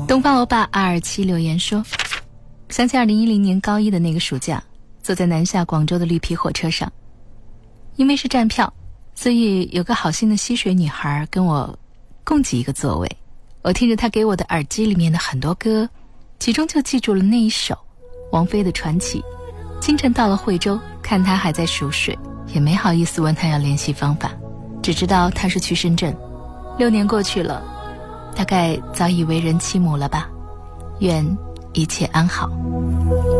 东方欧巴227留言说，想起2010年高一的那个暑假，坐在南下广州的绿皮火车上，因为是站票，所以有个好心的溪水女孩跟我共挤一个座位。我听着她给我的耳机里面的很多歌，其中就记住了那一首王菲的《传奇》。清晨到了惠州，看她还在熟睡，也没好意思问她要联系方法，只知道她是去深圳。6年过去了，大概早已为人妻母了吧，愿一切安好。